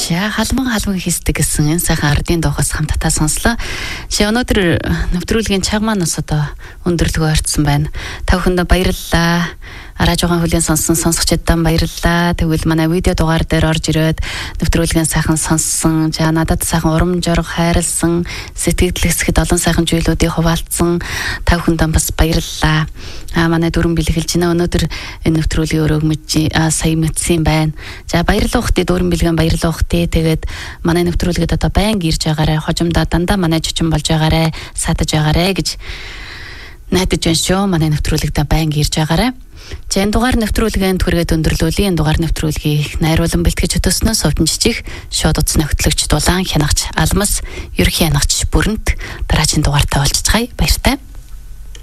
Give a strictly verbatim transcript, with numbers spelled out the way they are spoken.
За халман халман хийсдэг гэсэн энэ сайхан ардын доохоос хамтдаа сонслоо. Жишээ өнөөдөр нэвтрүүлгийн чаг маань бас одоо өндөрлөгөө орцсон байна. Та бүхэндээ баярлалаа. Араа жоохон хүлээн сонссон сонсогчдаа баярлалаа. Тэгвэл манай видео дугаар дээр орж ирээд нэвтрүүлгийн сайхан сонссон. За надад сайхан урам зориг хайрлсан, сэтгэл хэсгэд олон сайхан зүйлүүдийг хуваалцсан та бүхэндээ бас баярлалаа. А манай дөрөн бэлгэлж байна. Өнөөдөр энэ нэвтрүүлгийн өрөөг мэдж сайн мэдсэн байна. За баярлалаа ухтээ дөрөн бэлгэн баярлалаа ухтээ. Тэгээд манай нэвтрүүлгээд одоо байнга ирж байгаарай. Хожимдоо дандаа манай жичин болж байгаарай. Сатаж байгаарай гэж найдаж байна шүү. Манай нэвтрүүлэгтээ байнга ирж байгаарай. За энэ дугаар нэвтрүүлгийн түргээд өндөрлүүлээ. Энэ дугаар нэвтрүүлгийг найруулан бэлтгэж өтөснөөс Совдон жижиг шууд утасны хөтлөгч Дулаан хянагч Алмас ерхий хянагч Бүрэнт дараагийн дугаартаа олж цай баяртай.